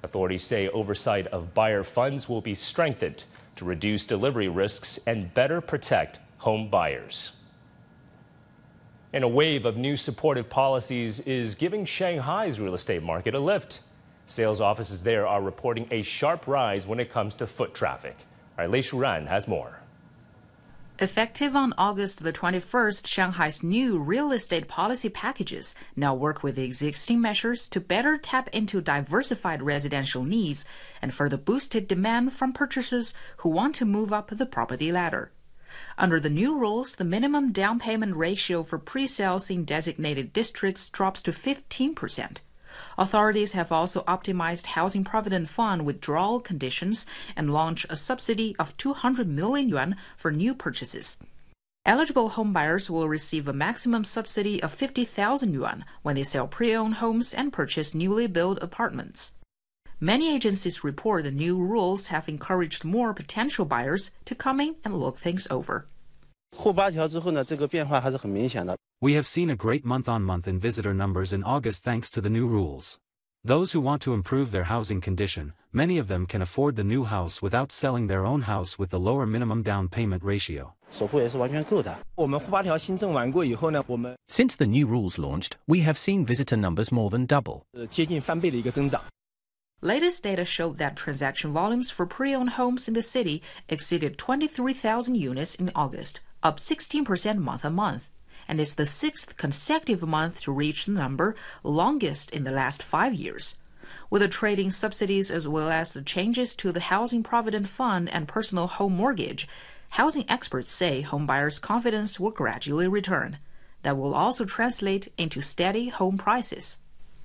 Authorities say oversight of buyer funds will be strengthened to reduce delivery risks and better protect home buyers. And a wave of new supportive policies is giving Shanghai's real estate market a lift. Sales offices there are reporting a sharp rise when it comes to foot traffic. All right, Lei Shuran has more. Effective on August the 21st, Shanghai's new real estate policy packages now work with the existing measures to better tap into diversified residential needs and further boosted demand from purchasers who want to move up the property ladder. Under the new rules, the minimum down payment ratio for pre-sales in designated districts drops to 15%. Authorities have also optimized Housing Provident Fund withdrawal conditions and launched a subsidy of 200 million yuan for new purchases. Eligible homebuyers will receive a maximum subsidy of 50,000 yuan when they sell pre-owned homes and purchase newly built apartments. Many agencies report the new rules have encouraged more potential buyers to come in and look things over. We have seen a great month-on-month in visitor numbers in August thanks to the new rules. Those who want to improve their housing condition, many of them can afford the new house without selling their own house with the lower minimum down payment ratio. Since the new rules launched, we have seen visitor numbers more than double. Latest data showed that transaction volumes for pre-owned homes in the city exceeded 23,000 units in August, up 16% month-on-month, and is the sixth consecutive month to reach the number, longest in the last 5 years. With the trading subsidies as well as the changes to the Housing Provident Fund and personal home mortgage, housing experts say homebuyers' confidence will gradually return. That will also translate into steady home prices.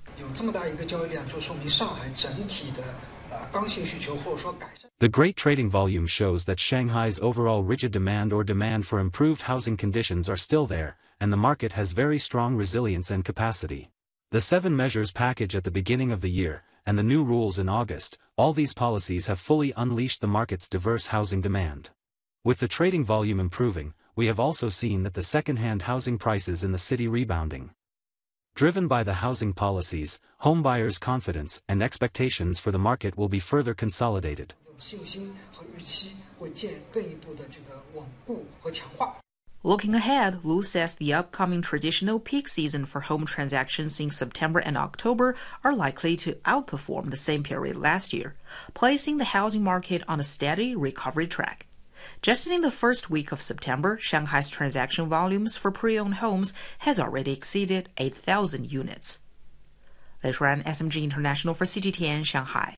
The great trading volume shows that Shanghai's overall rigid demand or demand for improved housing conditions are still there, and the market has very strong resilience and capacity. The 7 measures package at the beginning of the year, and the new rules in August, all these policies have fully unleashed the market's diverse housing demand. With the trading volume improving, we have also seen that the second-hand housing prices in the city rebounding. Driven by the housing policies, homebuyers' confidence and expectations for the market will be further consolidated. Looking ahead, Lu says the upcoming traditional peak season for home transactions in September and October are likely to outperform the same period last year, placing the housing market on a steady recovery track. Just in the first week of September, Shanghai's transaction volumes for pre-owned homes has already exceeded 8,000 units. Lei Shuran, SMG International for CGTN, Shanghai.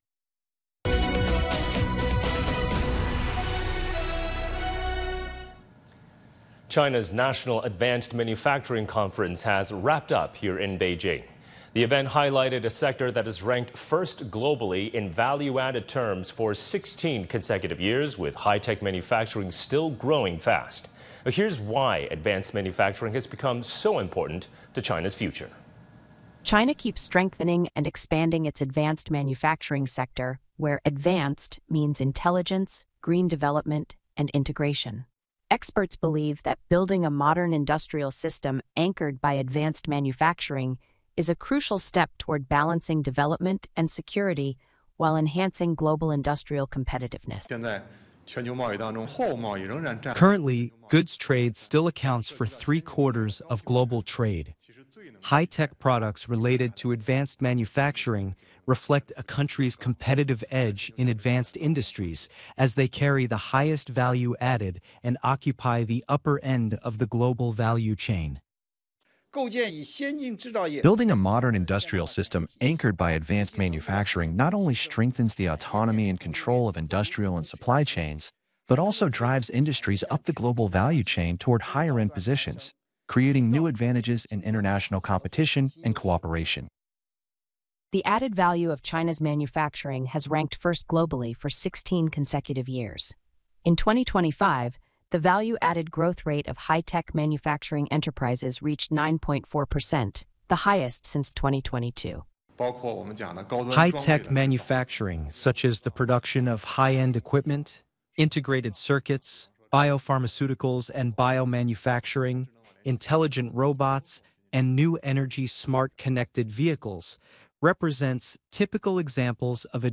China's National Advanced Manufacturing Conference has wrapped up here in Beijing. The event highlighted a sector that is ranked first globally in value-added terms for 16 consecutive years, with high-tech manufacturing still growing fast. But here's why advanced manufacturing has become so important to China's future. China keeps strengthening and expanding its advanced manufacturing sector, where advanced means intelligence, green development, and integration. Experts believe that building a modern industrial system anchored by advanced manufacturing is a crucial step toward balancing development and security while enhancing global industrial competitiveness. Currently, goods trade still accounts for 3/4 of global trade. High-tech products related to advanced manufacturing reflect a country's competitive edge in advanced industries as they carry the highest value added and occupy the upper end of the global value chain. Building a modern industrial system anchored by advanced manufacturing not only strengthens the autonomy and control of industrial and supply chains, but also drives industries up the global value chain toward higher-end positions, creating new advantages in international competition and cooperation. The added value of China's manufacturing has ranked first globally for 16 consecutive years. In 2025, the value-added growth rate of high-tech manufacturing enterprises reached 9.4%, the highest since 2022. High-tech manufacturing, such as the production of high-end equipment, integrated circuits, biopharmaceuticals and biomanufacturing, intelligent robots, and new energy smart connected vehicles, represents typical examples of